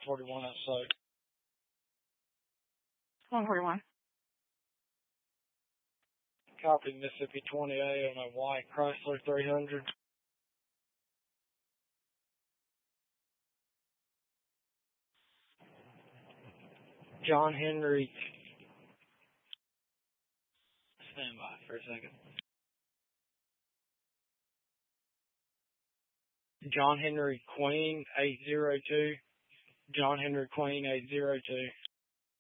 141 outside. 141. Copy, Mississippi 20A on a white Chrysler 300. John Henry. Stand by for a second. John Henry Queen 802. John Henry Queen 802.